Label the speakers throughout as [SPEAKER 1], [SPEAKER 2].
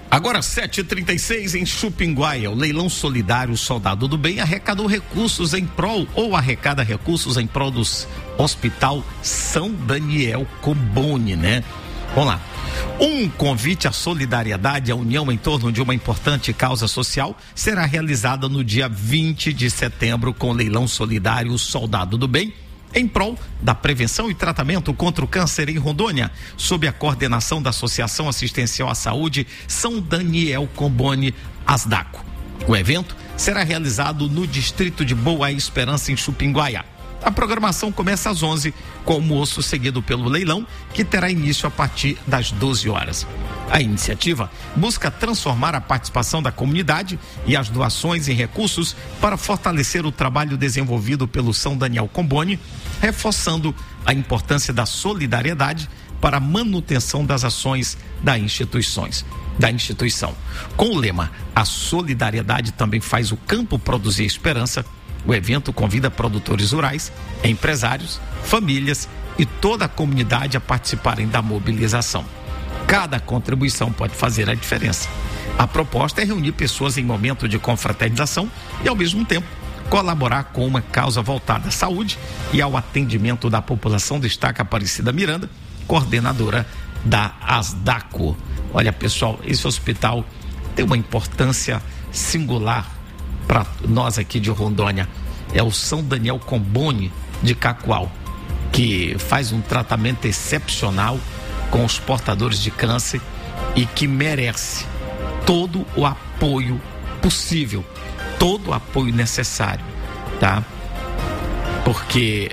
[SPEAKER 1] Agora 7h36 em Chupinguaia, o leilão solidário Soldado do Bem arrecada recursos em prol do Hospital São Daniel Comboni, né? Vamos lá. Um convite à solidariedade e à união em torno de uma importante causa social será realizada no dia 20 de setembro com o leilão solidário Soldado do Bem, em prol da prevenção e tratamento contra o câncer em Rondônia, sob a coordenação da Associação Assistencial à Saúde São Daniel Comboni, ASDACO. O evento será realizado no distrito de Boa Esperança, em Chupinguaia. A programação começa às 11, com almoço seguido pelo leilão, que terá início a partir das 12 horas. A iniciativa busca transformar a participação da comunidade e as doações em recursos para fortalecer o trabalho desenvolvido pelo São Daniel Comboni, reforçando a importância da solidariedade para a manutenção das ações da instituição. Com o lema "A solidariedade também faz o campo produzir esperança", o evento convida produtores rurais, empresários, famílias e toda a comunidade a participarem da mobilização. Cada contribuição pode fazer a diferença. A proposta é reunir pessoas em momento de confraternização e, ao mesmo tempo, colaborar com uma causa voltada à saúde e ao atendimento da população, destaca Aparecida Miranda, coordenadora da ASDACO. Olha, pessoal, esse hospital tem uma importância singular para nós aqui de Rondônia. É o São Daniel Comboni de Cacoal, que faz um tratamento excepcional com os portadores de câncer e que merece todo o apoio possível, todo o apoio necessário, tá? Porque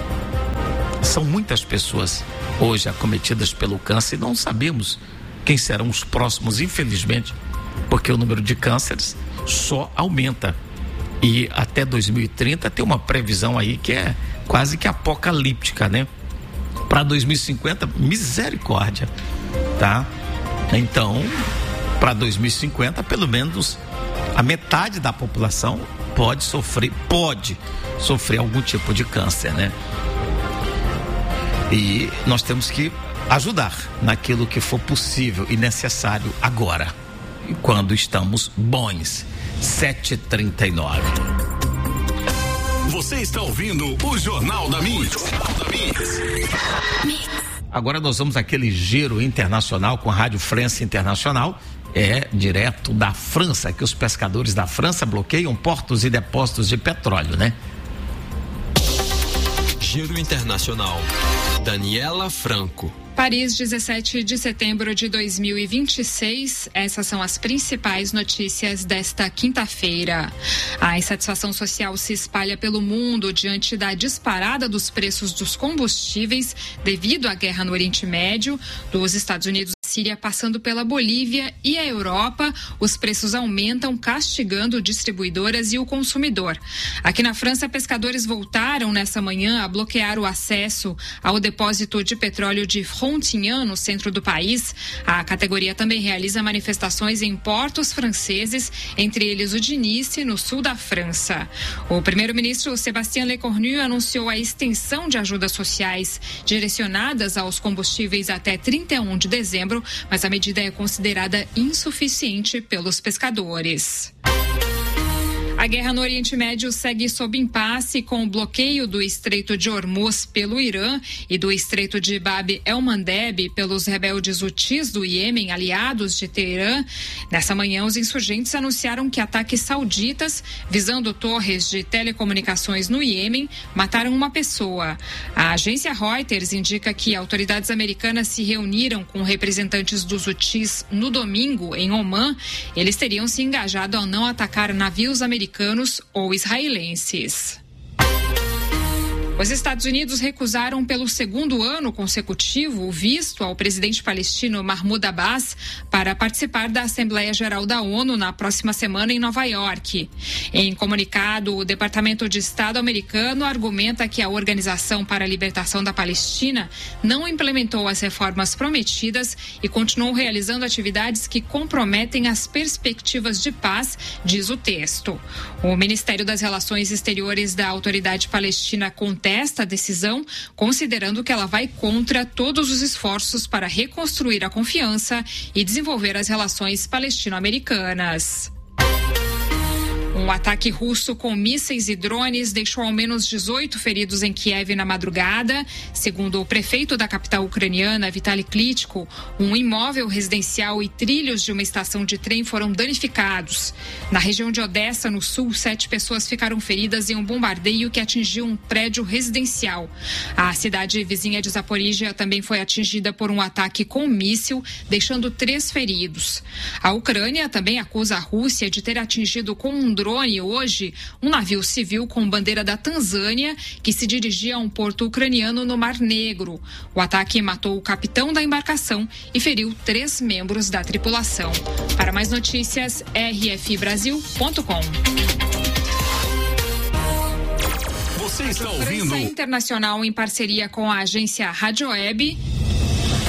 [SPEAKER 1] são muitas pessoas hoje acometidas pelo câncer e não sabemos quem serão os próximos, infelizmente, porque o número de cânceres só aumenta. E até 2030 tem uma previsão aí que é quase que apocalíptica, né? Para 2050, misericórdia, tá? Então, para 2050, pelo menos a metade da população pode sofrer algum tipo de câncer, né? E nós temos que ajudar naquilo que for possível e necessário agora, quando estamos bons. 7h39.
[SPEAKER 2] Você está ouvindo o Jornal da Mix.
[SPEAKER 1] Agora nós vamos àquele giro internacional com a Rádio França Internacional. É direto da França, que os pescadores da França bloqueiam portos e depósitos de petróleo, né?
[SPEAKER 3] Giro Internacional. Daniela Franco.
[SPEAKER 4] Paris, 17 de setembro de 2026. Essas são as principais notícias desta quinta-feira. A insatisfação social se espalha pelo mundo diante da disparada dos preços dos combustíveis devido à guerra no Oriente Médio, dos Estados Unidos e Síria passando pela Bolívia e a Europa. Os preços aumentam, castigando distribuidoras e o consumidor. Aqui na França, pescadores voltaram nessa manhã a bloquear o acesso ao depósito de petróleo de Frontignan, no centro do país. A categoria também realiza manifestações em portos franceses, entre eles o de Nice, no sul da França. O primeiro-ministro Sébastien Lecornu anunciou a extensão de ajudas sociais direcionadas aos combustíveis até 31 de dezembro, mas a medida é considerada insuficiente pelos pescadores. A guerra no Oriente Médio segue sob impasse, com o bloqueio do Estreito de Hormuz pelo Irã e do Estreito de Bab el-Mandeb pelos rebeldes hutis do Iêmen, aliados de Teherã. Nessa manhã, os insurgentes anunciaram que ataques sauditas, visando torres de telecomunicações no Iêmen, mataram uma pessoa. A agência Reuters indica que autoridades americanas se reuniram com representantes dos hutis no domingo, em Omã. Eles teriam se engajado a não atacar navios americanos ou israelenses. Os Estados Unidos recusaram pelo segundo ano consecutivo o visto ao presidente palestino Mahmoud Abbas para participar da Assembleia Geral da ONU na próxima semana em Nova York. Em comunicado, o Departamento de Estado americano argumenta que a Organização para a Libertação da Palestina não implementou as reformas prometidas e continuou realizando atividades que comprometem as perspectivas de paz, diz o texto. O Ministério das Relações Exteriores da Autoridade Palestina contesta contesta a decisão, considerando que ela vai contra todos os esforços para reconstruir a confiança e desenvolver as relações palestino-americanas. Um ataque russo com mísseis e drones deixou ao menos 18 feridos em Kiev na madrugada. Segundo o prefeito da capital ucraniana, Vitaly Klitschko, um imóvel residencial e trilhos de uma estação de trem foram danificados. Na região de Odessa, no sul, 7 pessoas ficaram feridas em um bombardeio que atingiu um prédio residencial. A cidade vizinha de Zaporíjia também foi atingida por um ataque com míssil, deixando 3 feridos. A Ucrânia também acusa a Rússia de ter atingido com um drone hoje um navio civil com bandeira da Tanzânia que se dirigia a um porto ucraniano no Mar Negro. O ataque matou o capitão da embarcação e feriu 3 membros da tripulação. Para mais notícias, rfbrasil.com.
[SPEAKER 2] Você está ouvindo
[SPEAKER 4] França Internacional, em parceria com a agência Rádio Web,